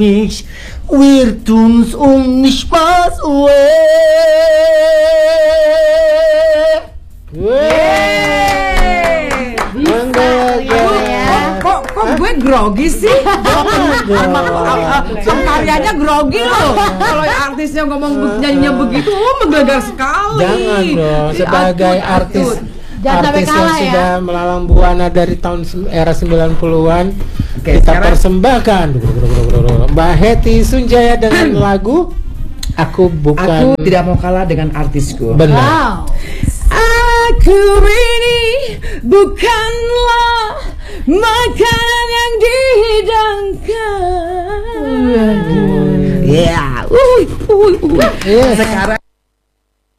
Ich wird uns nicht Spaß Kok gue grogi sih? Karyanya grogi loh. Kalau artisnya ngomong nyanyinya begitu, menggelegar sekali. Jangan dong, sebagai artis yang sudah melalang buana dari tahun era 90-an, kita persembahkan Mbak Hetty Sunjaya dengan lagu Aku tidak mau kalah dengan artisku. Benar. Aku ini bukanlah makanan yang dihidangkan. Yeah. Sekarang